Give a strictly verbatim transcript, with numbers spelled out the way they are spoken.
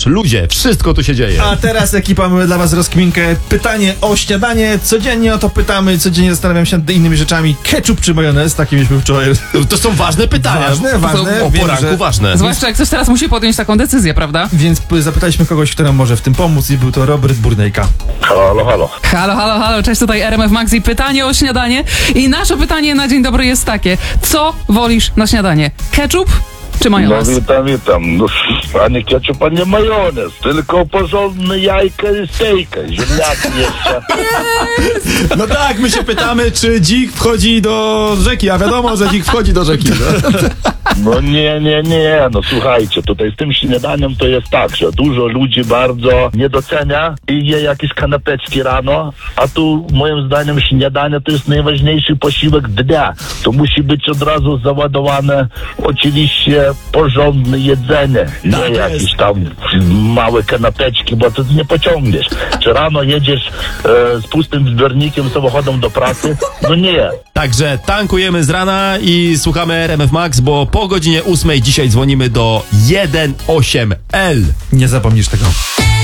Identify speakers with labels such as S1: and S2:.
S1: młodzież, ludzie, wszystko tu się dzieje.
S2: A teraz ekipa, mamy dla was rozkminkę. Pytanie o śniadanie. Codziennie o to pytamy, codziennie zastanawiam się nad innymi rzeczami. Ketchup czy majonez? Takie mieliśmy wczoraj.
S1: To są ważne pytania.
S2: Ważne, ważne.
S1: O
S2: Wiem,
S1: poranku
S2: że...
S1: ważne.
S3: Zwłaszcza jak ktoś teraz musi podjąć taką decyzję, prawda?
S2: Więc p- zapytaliśmy kogoś, kto nam może w tym pomóc i był to Robert Burnejka.
S4: Halo, halo.
S3: Halo, halo, halo, cześć, tutaj R M F Max i pytanie o śniadanie. I nasze pytanie na dzień dobry jest takie. Co wolisz na śniadanie? Ketchup czy
S4: No
S3: majonez?
S4: witam, witam. No, ani ketchup, ani majonez. Tylko porządne jajka i stejka. Ziemniaki jeszcze.
S1: No tak, my się pytamy, czy dzik wchodzi do rzeki, a wiadomo, że dzik wchodzi do rzeki. No.
S4: No nie, nie, nie. No słuchajcie, tutaj z tym śniadaniem to jest tak, że dużo ludzi bardzo nie docenia i je jakieś kanapeczki rano, a tu moim zdaniem śniadanie to jest najważniejszy posiłek dnia. To musi być od razu załadowane oczywiście porządne jedzenie, nie
S1: Tak jest.
S4: jakieś tam małe kanapeczki, bo to nie pociągniesz. Czy rano jedziesz e, z pustym zbiornikiem, samochodem do pracy? No nie.
S1: Także tankujemy z rana i słuchamy R M F Max, bo po godzinie ósmej dzisiaj dzwonimy do jeden osiem L.
S2: Nie zapomnisz tego.